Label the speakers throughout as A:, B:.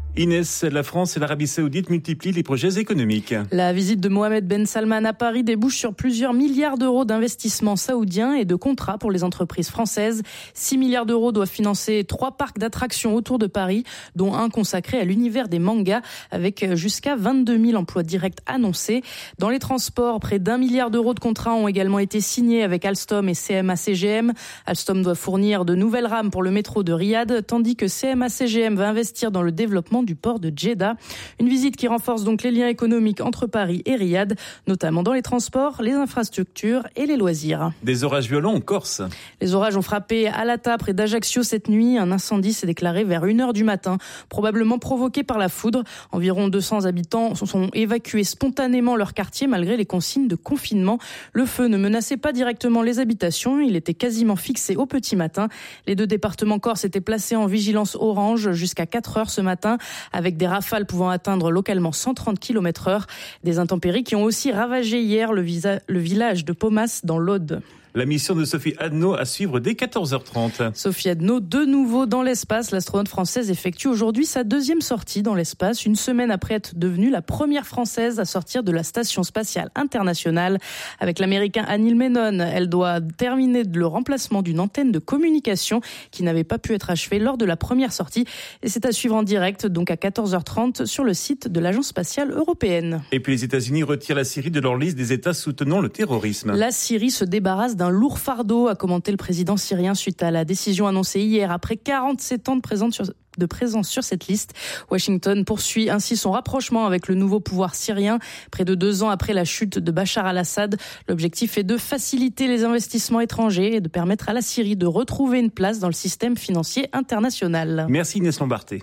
A: Inès, la France et l'Arabie Saoudite multiplient les projets économiques.
B: La visite de Mohamed Ben Salman à Paris débouche sur plusieurs milliards d'euros d'investissements saoudiens et de contrats pour les entreprises françaises. 6 milliards d'euros doivent financer 3 parcs d'attractions autour de Paris, dont un consacré à l'univers des mangas, avec jusqu'à 22 000 emplois directs annoncés. Dans les transports, près d'1 milliard d'euros de contrats ont également été signés avec Alstom et CMA-CGM. Alstom doit fournir de nouvelles rames pour le métro de Riyad, tandis que CMA-CGM va investir dans le développement du port de Jeddah. Une visite qui renforce donc les liens économiques entre Paris et Riyad, notamment dans les transports, les infrastructures et les loisirs.
A: Des orages violents en Corse.
B: Les orages ont frappé Alata, près d'Ajaccio cette nuit. Un incendie s'est déclaré vers 1h du matin, probablement provoqué par la foudre. Environ 200 habitants sont évacués spontanément leur quartier malgré les consignes de confinement. Le feu ne menaçait pas directement les habitations. Il était quasiment fixé au petit matin. Les 2 départements corses étaient placés en vigilance orange jusqu'à 4h ce matin, avec des rafales pouvant atteindre localement 130 km/h. Des intempéries qui ont aussi ravagé hier le village de Pomas dans l'Aude.
A: La mission de Sophie Adno à suivre dès 14h30.
B: Sophie Adno, de nouveau dans l'espace. L'astronaute française effectue aujourd'hui sa 2e sortie dans l'espace, une semaine après être devenue la première française à sortir de la Station spatiale internationale. Avec l'américain Anil Menon, elle doit terminer le remplacement d'une antenne de communication qui n'avait pas pu être achevée lors de la première sortie. Et c'est à suivre en direct, donc à 14h30, sur le site de l'Agence spatiale européenne.
A: Et puis les États-Unis retirent la Syrie de leur liste des États soutenant le terrorisme.
B: La Syrie se débarrasse d'un lourd fardeau, a commenté le président syrien suite à la décision annoncée hier après 47 ans de présence sur cette liste. Washington poursuit ainsi son rapprochement avec le nouveau pouvoir syrien. Près de 2 ans après la chute de Bachar al-Assad, l'objectif est de faciliter les investissements étrangers et de permettre à la Syrie de retrouver une place dans le système financier international.
A: Merci Inès Lombarté.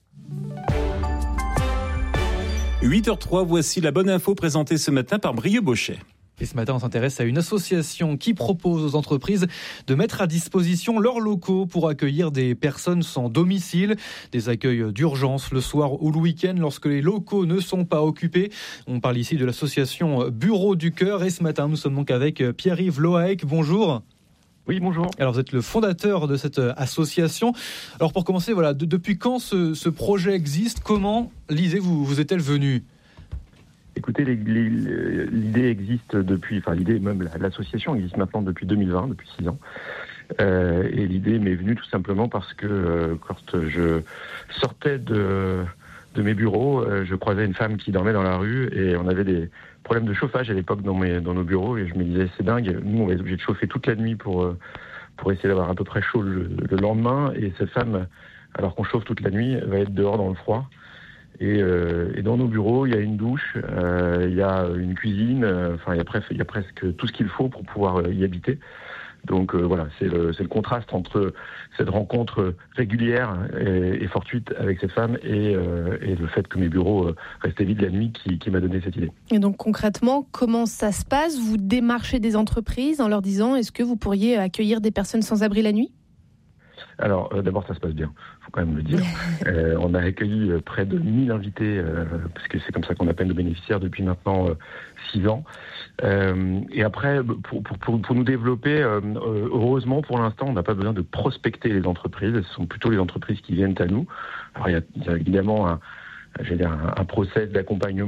A: 8h03, voici la bonne info présentée ce matin par Brieux Bochet.
C: Et ce matin, on s'intéresse à une association qui propose aux entreprises de mettre à disposition leurs locaux pour accueillir des personnes sans domicile, des accueils d'urgence le soir ou le week-end lorsque les locaux ne sont pas occupés. On parle ici de l'association Bureau du Cœur et ce matin, nous sommes donc avec Pierre-Yves Loaec. Bonjour.
D: Oui, bonjour.
C: Alors, vous êtes le fondateur de cette association. Alors, pour commencer, voilà, depuis quand ce projet existe ? Comment l'idée vous est-elle venue ?
D: Écoutez, l'idée existe l'association existe maintenant depuis 2020, depuis 6 ans. Et l'idée m'est venue tout simplement parce que quand je sortais de mes bureaux, je croisais une femme qui dormait dans la rue et on avait des problèmes de chauffage à l'époque dans nos bureaux et je me disais c'est dingue, nous on va être obligés de chauffer toute la nuit pour essayer d'avoir à peu près chaud le lendemain et cette femme, alors qu'on chauffe toute la nuit, va être dehors dans le froid. Et dans nos bureaux, il y a une douche, il y a une cuisine, il y a presque tout ce qu'il faut pour pouvoir y habiter. Donc voilà, c'est le contraste entre cette rencontre régulière et fortuite avec cette femme et le fait que mes bureaux restaient vides la nuit qui m'a donné cette idée.
E: Et donc concrètement, comment ça se passe ? Vous démarchez des entreprises en leur disant est-ce que vous pourriez accueillir des personnes sans abri la nuit ?
D: Alors, d'abord, ça se passe bien, faut quand même le dire. On a accueilli près de 1000 invités, parce que c'est comme ça qu'on appelle nos bénéficiaires depuis maintenant 6 ans. Et après, pour nous développer, heureusement, pour l'instant, on n'a pas besoin de prospecter les entreprises. Ce sont plutôt les entreprises qui viennent à nous. Alors, il y a évidemment un process d'accompagnement